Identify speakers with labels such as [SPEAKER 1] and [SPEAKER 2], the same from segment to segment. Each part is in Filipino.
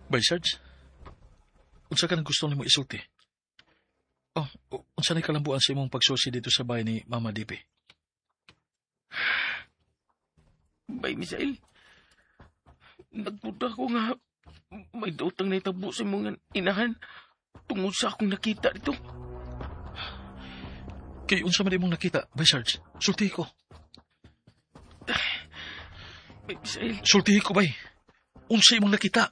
[SPEAKER 1] Bay, Sarge? Unsa ka nang gusto nimo isulti? Oh, unsa na kalambuan sa imong pagsusi dito sa bahay ni Mama Dipe?
[SPEAKER 2] Bay, Misael, nagputa ko nga may dautang na itabo sa mga inahan tungod sa akong nakita dito.
[SPEAKER 1] Kay unsa man imong nakita, Bay Sarge? Sulti ko.
[SPEAKER 2] Bay, Misael.
[SPEAKER 1] Sulti ko, Bay. Unsa imong nakita?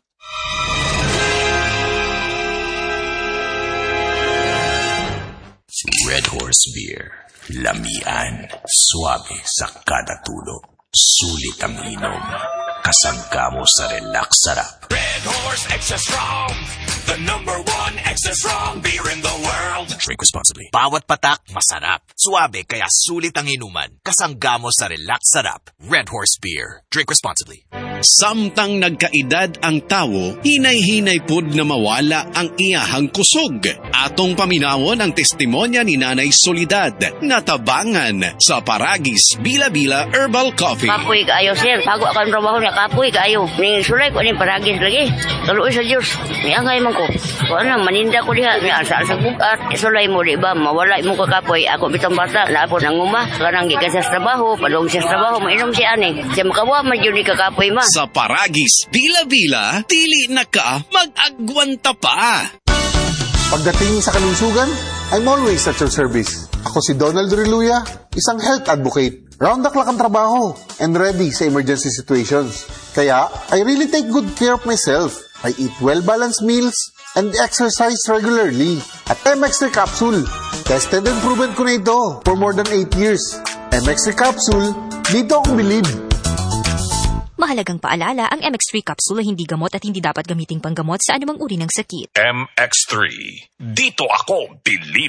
[SPEAKER 3] Red Horse Beer. Lamian. Suabe sa kada tulo. Sulit ang inom. Kasangga mo sa relax sarap.
[SPEAKER 4] Red Horse Extra Strong, the #1 extra strong beer in the world.
[SPEAKER 3] Drink responsibly. Bawat patak, masarap. Suabe kaya sulit ang inuman. Kasangga mo sa relax sarap. Red Horse Beer. Drink responsibly.
[SPEAKER 5] Samtang nagkaedad ang tawo, hinay-hinay pud na mawala ang iyahang kusog. Atong paminawon ang testimonya ni Nanay Solidad, natabangan sa Paragis Bila-Bila Herbal Coffee.
[SPEAKER 6] Kapoy kaayo, sir. Bago akong trabaho niya, kapoy kaayo. Ning sulay ko ning Paragis lagi. Kaluoy sa Diyos. Niangay man ko. Kuan na, maninda ko diha. Asa bukat. Sulay mo, di ba? Mawala mo ka kapoy. Ako bitang bata. Lapo nang uma. Karang gikan sa trabaho. Padong sa trabaho. Mainom si ani. Siya makawa man yun ni kakapoy ma.
[SPEAKER 5] Sa Paragis Bila-Bila, dili na ka mag-agwanta pa.
[SPEAKER 7] Pagdating sa kalusugan, I'm always at your service. Ako si Donald Riluya, isang health advocate. Round the clock ang trabaho and ready sa emergency situations. Kaya, I really take good care of myself. I eat well-balanced meals and exercise regularly. At MX3 Capsule, tested and proven ko na ito for more than 8 years. MX3 Capsule, dito akong believe.
[SPEAKER 8] Mahalagang paalala, ang MX3 capsule ay hindi gamot at hindi dapat gamiting panggamot sa anumang uri ng sakit.
[SPEAKER 4] MX3, dito ako believe.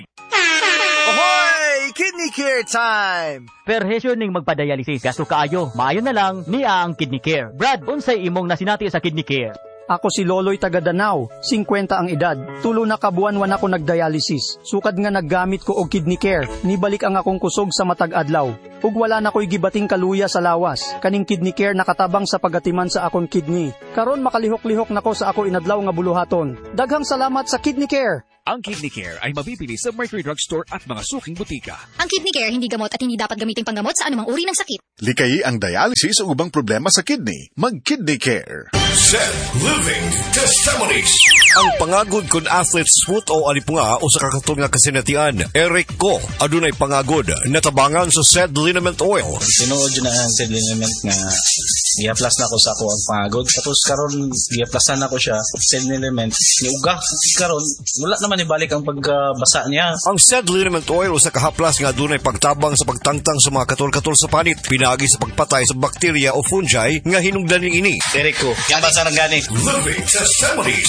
[SPEAKER 9] Ahoy! Kidney Care time!
[SPEAKER 10] Perhesyo ning magpa-dialysis. Gasto kaayo. Maayo na lang niya ang Kidney Care. Brad, unsay imong nasinati sa Kidney Care?
[SPEAKER 11] Ako si Loloy taga Danau, 50 ang edad. Tulo na kabuan-wan ako nagdialysis. Sukad nga naggamit ko og Kidney Care. Nibalik ang akong kusog sa matag adlaw. Ug wala na ko'y gibating kaluya sa lawas. Kaning Kidney Care nakatabang sa pagatiman sa akong kidney. Karon makalihok-lihok nako sa ako inadlaw nga buluhaton. Daghang salamat sa Kidney Care.
[SPEAKER 12] Ang Kidney Care ay mabibili sa Mercury Drugstore at mga suking butika.
[SPEAKER 8] Ang Kidney Care hindi gamot at hindi dapat gamiting panggamot sa anumang uri ng sakit.
[SPEAKER 13] Likayi ang dialysis o ubang problema sa kidney. Mag-Kidney Care.
[SPEAKER 4] Set Living Testimonies.
[SPEAKER 14] Ang pangagod kun athletes foot o alipunga o sa kakatun nga kasinatian, Eric Ko, adunay pangagod, natabangan sa Sed Liniment Oil.
[SPEAKER 15] Tinuod yun na ang Sed Liniment nga i-plus na ko sa ako ang pangagod. Tapos karon i-plusan na ko siya, Sed Liniment, niuga. Karon, wala naman ibalik ang pagbasa niya.
[SPEAKER 14] Ang Sed Liniment Oil o sa kahaplas nga adunay pagtabang sa pagtangtang sa mga katol-katol sa panit, pinagi sa pagpatay sa bakterya o fungi nga hinungdaning ini.
[SPEAKER 15] Eric Ko, yung basa ng gani.
[SPEAKER 4] Living Testimonies.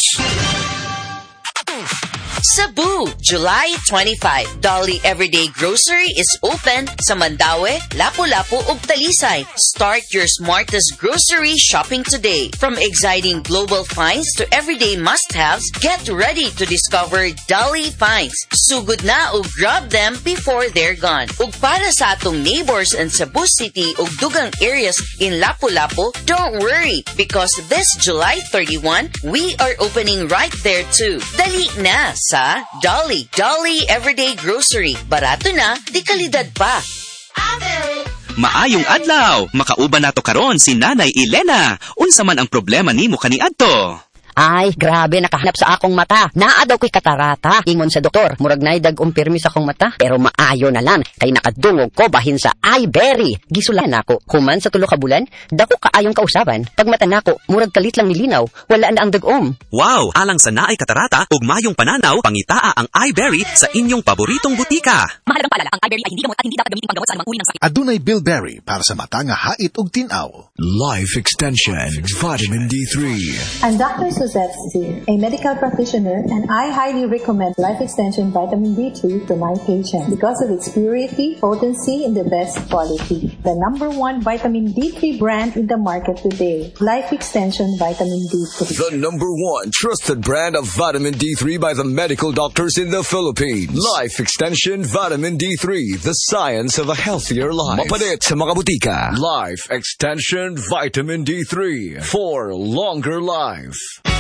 [SPEAKER 16] Cebu, July 25. Dolly Everyday Grocery is open sa Mandaue, Lapu-Lapu ug Talisay. Start your smartest grocery shopping today. From exciting global finds to everyday must-haves, get ready to discover Dolly finds. Sugod na ug grab them before they're gone. Ug para sa atong neighbors in Cebu City ug dugang areas in Lapu-Lapu, don't worry because this July 31, we are opening right there too. Dali na sa Dolly. Dolly Everyday Grocery. Barato na, di kalidad pa.
[SPEAKER 17] Maayong adlaw. Makauban nato karon si Nanay Elena. Unsa man ang problema nimo kaniadto?
[SPEAKER 6] Ay, grabe, nakahanap sa akong mata. Naa daw ko'y katarata. Ingon sa doktor, murag na'y dag-umpirmi sa akong mata. Pero maayo na lang, kay nakadungog ko bahin sa iBerry. Gisulan ako. Human sa 3 ka bulan, dako kaayong kausaban. Pag mata nako, murag kalit lang nilinaw. Wala na ang dag-om.
[SPEAKER 17] Wow, alang sa naay katarata ug mayong pananaw, pangitaa ang iBerry sa inyong paboritong butika.
[SPEAKER 8] Mahalagang paalala, ang iBerry ay hindi gamot at hindi dapat gamitin panggamot sa anumang uri ng sakit.
[SPEAKER 13] Adunay Bilberry para sa mata nga hait ug tinaw.
[SPEAKER 18] Life Extension Vitamin D3.
[SPEAKER 19] I'm Dr. Suzette C, a medical practitioner, and I highly recommend Life Extension Vitamin D3 to my patients because of its purity, potency, and the best quality. The #1 vitamin D3 brand in the market today, Life Extension Vitamin D3.
[SPEAKER 18] The #1 trusted brand of vitamin D3 by the medical doctors in the Philippines. Life Extension Vitamin D3, the science of a healthier life. Mapalit sa mga butika. Life Extension Vitamin D3 for longer life.